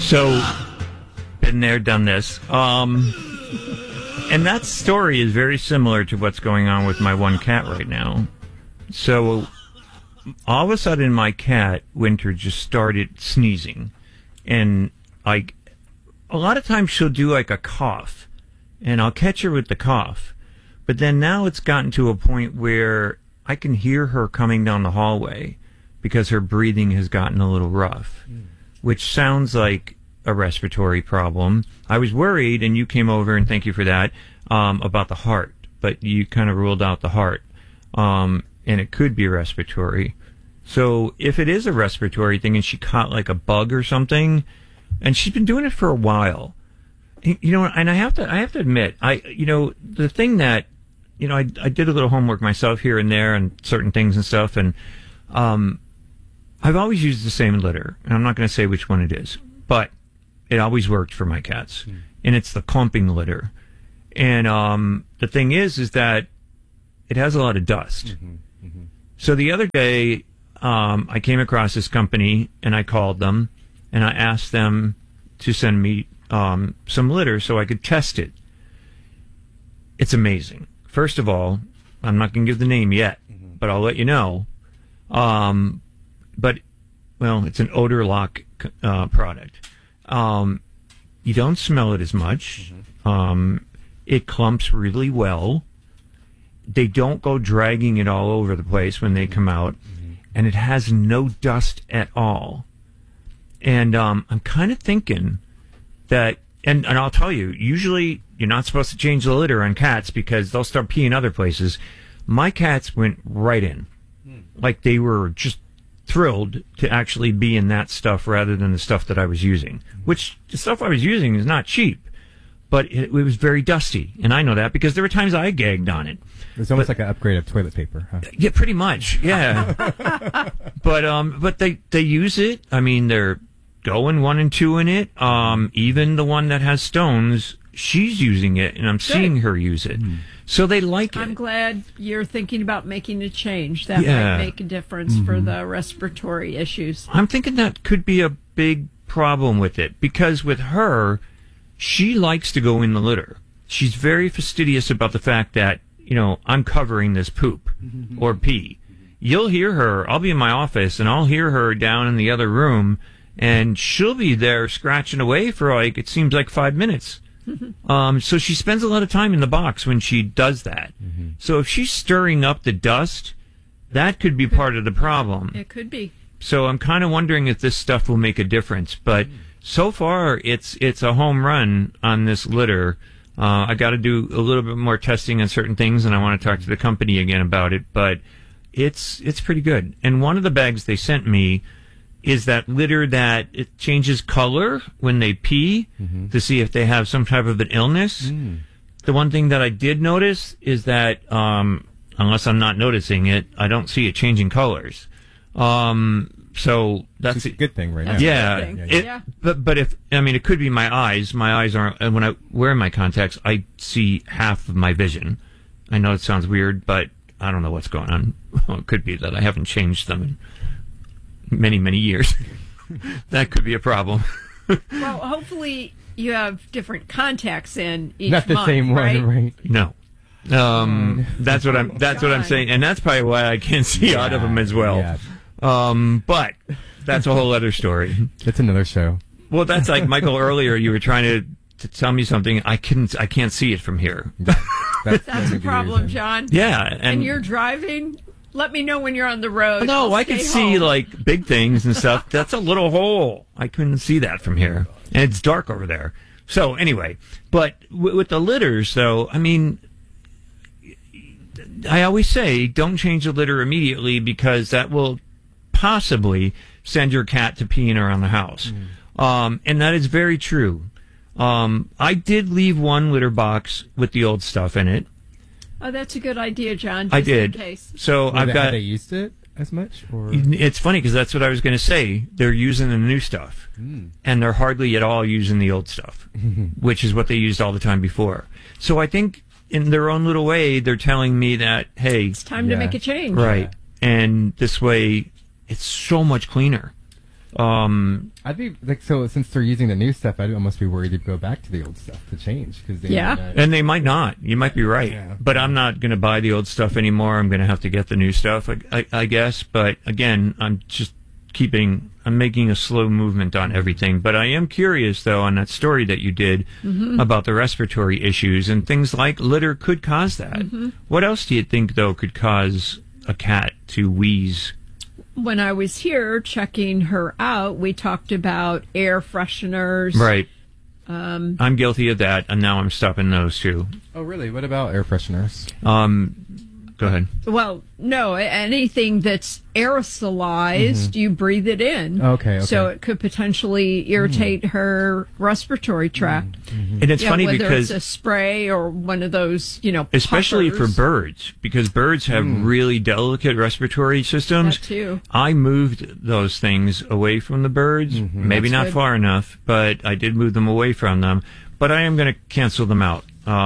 So, been there, done this. And that story is very similar to what's going on with my one cat right now. So, all of a sudden, my cat, Winter, just started sneezing. And, like, a lot of times she'll do, like, a cough. And I'll catch her with the cough. But then now it's gotten to a point where I can hear her coming down the hallway because her breathing has gotten a little rough, which sounds like a respiratory problem. I was worried, and you came over, and thank you for that, about the heart. But you kind of ruled out the heart. And it could be respiratory. So if it is a respiratory thing and she caught like a bug or something, and she's been doing it for a while, you know, and I have to admit, the thing that, I did a little homework myself here and there and certain things and stuff, and I've always used the same litter, and I'm not going to say which one it is, but it always worked for my cats, and it's the clumping litter. And the thing is that it has a lot of dust. So the other day, I came across this company, and I called them, and I asked them to send me some litter so I could test it. It's amazing. First of all, I'm not going to give the name yet, but I'll let you know. But, well, it's an odor lock product. You don't smell it as much. It clumps really well. They don't go dragging it all over the place when they come out. And it has no dust at all. And I'm kind of thinking that, and I'll tell you, usually you're not supposed to change the litter on cats because they'll start peeing other places. My cats went right in. Like they were just thrilled to actually be in that stuff rather than the stuff that I was using. Which, the stuff I was using is not cheap. But it was very dusty. And I know that because there were times I gagged on it. It's almost like an upgrade of toilet paper, huh? Yeah, pretty much, yeah. But they use it. I mean, they're going 1 and 2 in it. Even the one that has stones, she's using it, and I'm seeing her use it. So they like it. I'm glad you're thinking about making a change. That might make a difference for the respiratory issues. I'm thinking that could be a big problem with it, because with her, she likes to go in the litter. She's very fastidious about the fact that, I'm covering this poop or pee. You'll hear her. I'll be in my office, and I'll hear her down in the other room, and she'll be there scratching away for, it seems like 5 minutes. So she spends a lot of time in the box when she does that. So if she's stirring up the dust, that could be part of the problem. It could be. So I'm kind of wondering if this stuff will make a difference. But so far, it's a home run on this litter. I got to do a little bit more testing on certain things, and I want to talk to the company again about it. But it's pretty good. And one of the bags they sent me is that litter that it changes color when they pee to see if they have some type of an illness. The one thing that I did notice is that, unless I'm not noticing it, I don't see it changing colors. So that's a good thing right now. Yeah. But it could be my eyes. My eyes aren't, when I wear my contacts, I see half of my vision. I know it sounds weird, but I don't know what's going on. Well, it could be that I haven't changed them in many, many years. That could be a problem. Well, hopefully you have different contacts in each Not the month, same one, right? No. That's what I'm saying, and that's probably why I can't see out of them as well. Yeah. But that's a whole other story. That's another show. Well, that's like Michael earlier. You were trying to tell me something. I can't see it from here. That's a problem, John. Yeah, and you're driving. Let me know when you're on the road. No, I can see like big things and stuff. That's a little hole. I couldn't see that from here, and it's dark over there. So anyway, but with the litters, though, I always say don't change the litter immediately because that will possibly send your cat to peeing around the house. And that is very true. I did leave one litter box with the old stuff in it. Oh, that's a good idea, John. I did. In case. So Have they used it as much? Or? It's funny because that's what I was going to say. They're using the new stuff, and they're hardly at all using the old stuff, which is what they used all the time before. So I think in their own little way, they're telling me that, hey, it's time to make a change. Right. And this way, it's so much cleaner. I'd be like, so since they're using the new stuff, I'd almost be worried to go back to the old stuff to change because And they might not. You might be right. Yeah. But I'm not going to buy the old stuff anymore. I'm going to have to get the new stuff, I guess. But again, I'm making a slow movement on everything. But I am curious, though, on that story that you did about the respiratory issues and things like litter could cause that. What else do you think, though, could cause a cat to wheeze? When I was here checking her out, we talked about air fresheners. Right. I'm guilty of that, and now I'm stopping those, too. Oh, really? What about air fresheners? Go ahead. Well, no, anything that's aerosolized, you breathe it in. Okay. So it could potentially irritate her respiratory tract. And it's funny whether because it's a spray or one of those, especially puffers. for birds, because birds have really delicate respiratory systems. That too. I moved those things away from the birds, maybe That's not good. far enough, but I did move them away from them. But I am going to cancel them out.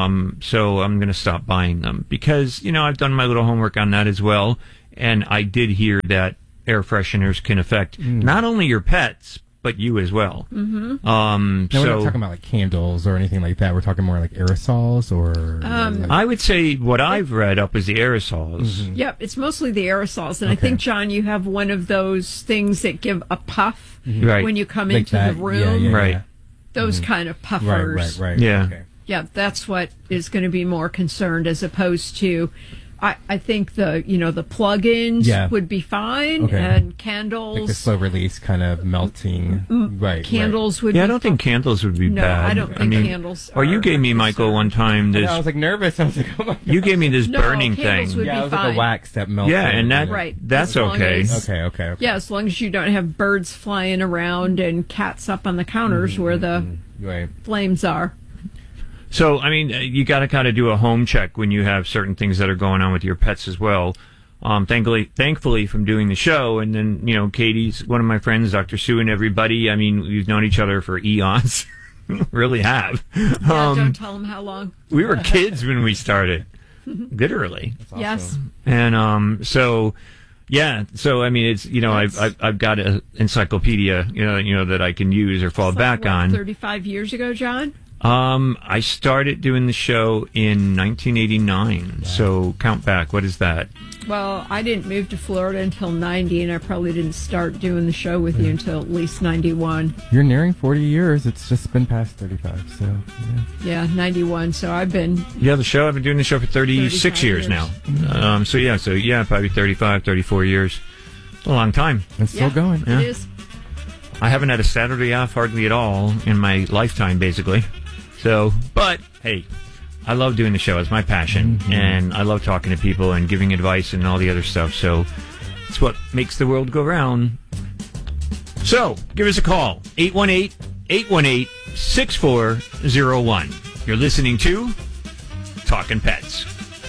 So I'm going to stop buying them because, I've done my little homework on that as well. And I did hear that air fresheners can affect not only your pets, but you as well. No, we're not talking about like candles or anything like that. We're talking more like aerosols or. I would say what I've read up is the aerosols. Yep, it's mostly the aerosols. And I think, John, you have one of those things that give a puff Right. when you come like into that. the room. Right. Those kind of puffers. Right. Yeah. Okay. Yeah, that's what is going to be more concerned as opposed to, I think the plug-ins would be fine, and candles. Like the slow release kind of melting. Right. Candles would. Yeah, be I don't think candles would be No, bad. I don't think candles. Or you gave me, Michael, one time Right. this. I was like nervous. I was like, oh my God. You gave me this No, burning candles thing. would Yeah, be it was like fine. a wax that melted. Yeah, and that Right. that's As long okay. as- Okay. Yeah, as long as you don't have birds flying around and cats up on the counters where the Right. flames are. So, I mean, you got to kind of do a home check when you have certain things that are going on with your pets as well. Thankfully, from doing the show, and then, Katie's one of my friends, Dr. Sue, and everybody. I mean, we've known each other for eons. Really have. Yeah, don't tell them how long. We were kids when we started. Literally. Yes. And so I mean, it's I've got an encyclopedia that I can use or fall back on. 35 years ago, John? I started doing the show in 1989. So count back. What is that? Well, I didn't move to Florida until 90, and I probably didn't start doing the show with you until at least 91. You're nearing 40 years. It's just been past 35. So Yeah, 91. So I've been. Yeah, I've been doing the show for 36 35 years now. So probably 35, 34 years. It's a long time. it's still going. Yeah. It is. I haven't had a Saturday off hardly at all in my lifetime, basically. So, but hey, I love doing the show. It's my passion, and I love talking to people and giving advice and all the other stuff. So, it's what makes the world go round. So, give us a call, 818-818-6401. You're listening to Talking Pets.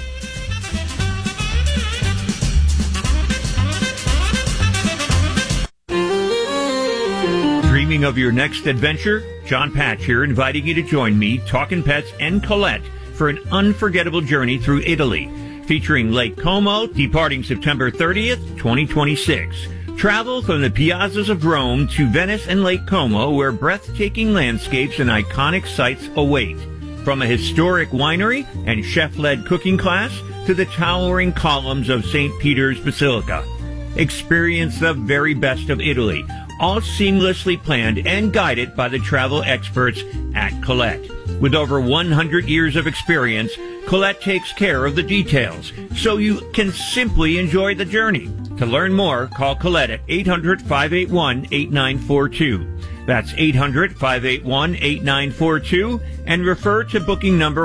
Dreaming of your next adventure? John Patch here, inviting you to join me, Talkin' Pets, and Colette for an unforgettable journey through Italy, featuring Lake Como, departing September 30th, 2026. Travel from the piazzas of Rome to Venice and Lake Como, where breathtaking landscapes and iconic sights await. From a historic winery and chef-led cooking class to the towering columns of St. Peter's Basilica. Experience the very best of Italy, all seamlessly planned and guided by the travel experts at Colette. With over 100 years of experience, Colette takes care of the details, so you can simply enjoy the journey. To learn more, call Colette at 800-581-8942. That's 800-581-8942, and refer to booking number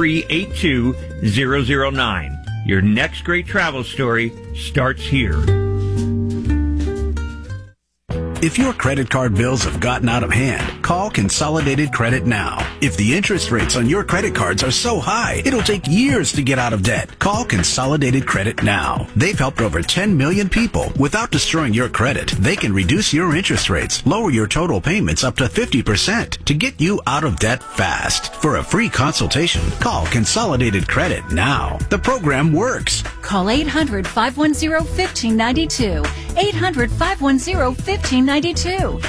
1382009. Your next great travel story starts here. If your credit card bills have gotten out of hand, call Consolidated Credit now. If the interest rates on your credit cards are so high, it'll take years to get out of debt. Call Consolidated Credit now. They've helped over 10 million people. Without destroying your credit, they can reduce your interest rates, lower your total payments up to 50% to get you out of debt fast. For a free consultation, call Consolidated Credit now. The program works. Call 800-510-1592. 800-510-1592.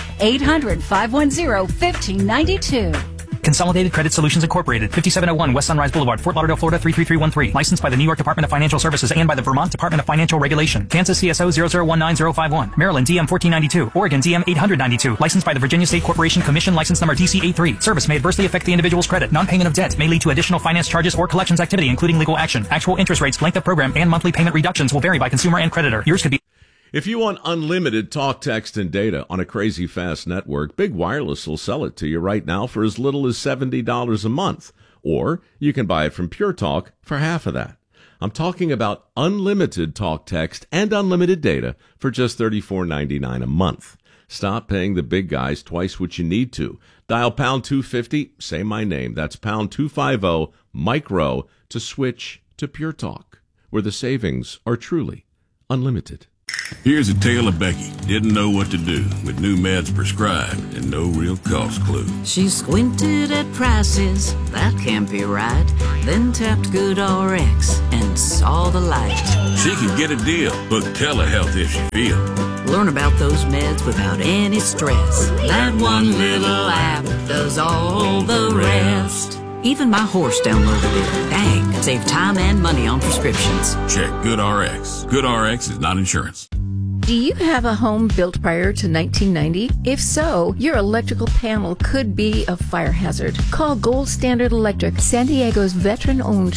800-510-1592. Consolidated Credit Solutions Incorporated, 5701 West Sunrise Boulevard, Fort Lauderdale, Florida 33313. Licensed by the New York Department of Financial Services and by the Vermont Department of Financial Regulation. Kansas CSO 0019051. Maryland DM 1492. Oregon DM 892. Licensed by the Virginia State Corporation Commission, license number DC83. Service may adversely affect the individual's credit. Non-payment of debt may lead to additional finance charges or collections activity, including legal action. Actual interest rates, length of program, and monthly payment reductions will vary by consumer and creditor. Yours could be. If you want unlimited talk, text, and data on a crazy fast network, Big Wireless will sell it to you right now for as little as $70 a month. Or you can buy it from Pure Talk for half of that. I'm talking about unlimited talk, text, and unlimited data for just $34.99 a month. Stop paying the big guys twice what you need to. Dial pound 250, say my name. That's pound 250 micro to switch to Pure Talk, where the savings are truly unlimited. Here's a tale of Becky. Didn't know what to do with new meds prescribed and no real cost clue. She squinted at prices, that can't be right. Then tapped GoodRx and saw the light. She can get a deal, book telehealth if she feels. Learn about those meds without any stress. That one little app does all the rest. Even my horse downloaded it. Dang, save time and money on prescriptions. Check GoodRx. GoodRx is not insurance. Do you have a home built prior to 1990? If so, your electrical panel could be a fire hazard. Call Gold Standard Electric, San Diego's veteran-owned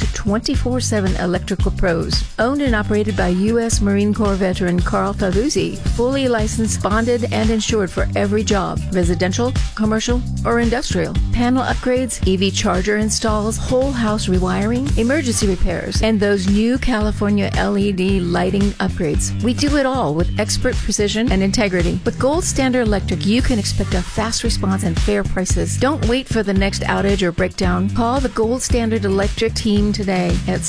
24/7 electrical pros. Owned and operated by U.S. Marine Corps veteran Carl Favuzzi. Fully licensed, bonded, and insured for every job. Residential, commercial, or industrial. Panel upgrades, EV charger installs, whole house rewiring, emergency repairs, and those new California LED lighting upgrades. We do it all with expert precision and integrity. With Gold Standard Electric, you can expect a fast response and fair prices. Don't wait for the next outage or breakdown. Call the Gold Standard Electric team today at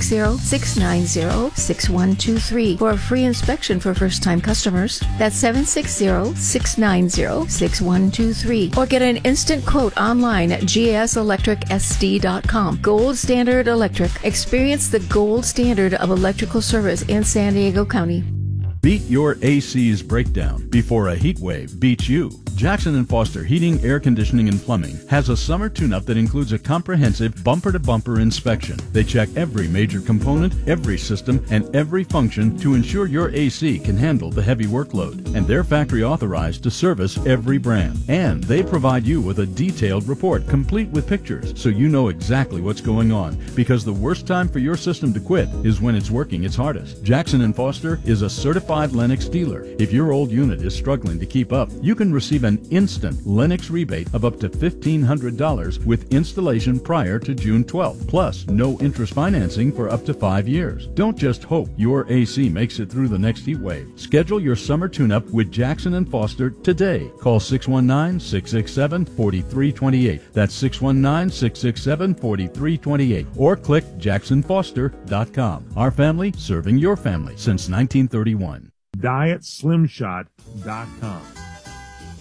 760-690-6123 for a free inspection for first-time customers. That's 760-690-6123. Or get an instant quote online at gselectricsd.com. Gold Standard Electric. Experience the gold standard of electrical service in San Diego County. Beat your AC's breakdown before a heat wave beats you. Jackson & Foster Heating, Air Conditioning, and Plumbing has a summer tune-up that includes a comprehensive bumper-to-bumper inspection. They check every major component, every system, and every function to ensure your AC can handle the heavy workload. And they're factory authorized to service every brand. And they provide you with a detailed report complete with pictures so you know exactly what's going on, because the worst time for your system to quit is when it's working its hardest. Jackson & Foster is a certified Lennox dealer. If your old unit is struggling to keep up, you can receive an instant Lennox rebate of up to $1,500 with installation prior to June 12th, plus no interest financing for up to 5 years. Don't just hope your AC makes it through the next heat wave. Schedule your summer tune-up with Jackson & Foster today. Call 619-667-4328. That's 619-667-4328. Or click jacksonfoster.com. Our family serving your family since 1931. DietSlimShot.com.